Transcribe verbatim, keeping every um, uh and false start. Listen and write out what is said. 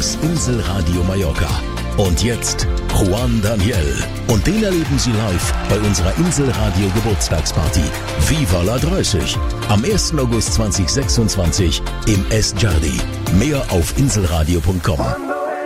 aufs Inselradio Mallorca. Und jetzt Juan Daniel. Und den erleben Sie live bei unserer Inselradio Geburtstagsparty Viva la dreißig am ersten August zweitausendsechsundzwanzig im Es Jardi. Mehr auf inselradio punkt com.